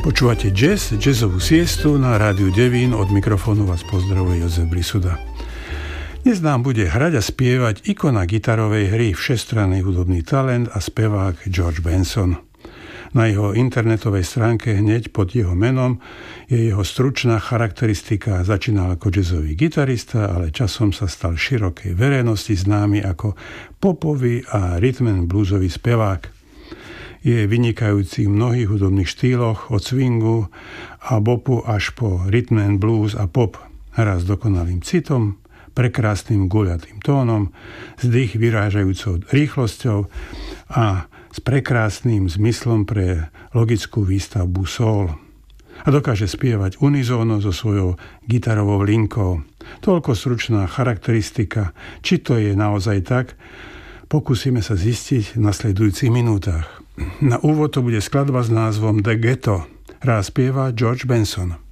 Počúvate jazzovú siestu na Rádiu Devín. Od mikrofónu vás pozdravuje Jozef Brisuda. Dnes nám bude hrať a spievať ikona gitarovej hry, všestranný hudobný talent a spevák George Benson. Na jeho internetovej stránke hneď pod jeho menom je jeho stručná charakteristika. Začínal ako jazzový gitarista, ale časom sa stal širokej verejnosti známy ako popový a rhythm and bluesový spevák. Je vynikajúci v mnohých hudobných štýloch, od swingu a bopu až po rhythm and blues a pop. Hrá s dokonalým citom, prekrásnym guľatým tónom, s dých vyrážajúcou rýchlosťou a s prekrásnym zmyslom pre logickú výstavbu soul. A dokáže spievať unizóno so svojou gitarovou linkou. Toľko stručná charakteristika. Či to je naozaj tak, pokúsime sa zistiť v nasledujúcich minútach. Na úvod to bude skladba s názvom The Ghetto. Hrá spieva George Benson.